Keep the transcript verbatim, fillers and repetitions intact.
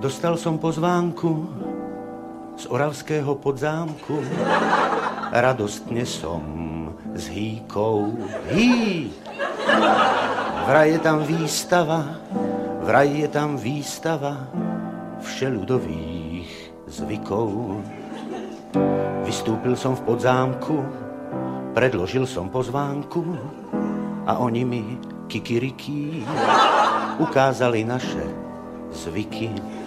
Dostal som pozvánku z oravského podzámku. Radostne som s hýkou. Hý! Vraj je tam výstava, vraj je tam výstava všeľudových zvykov. Vystúpil som v podzámku, predložil som pozvánku a oni mi kikiriki ukázali naše zvyky.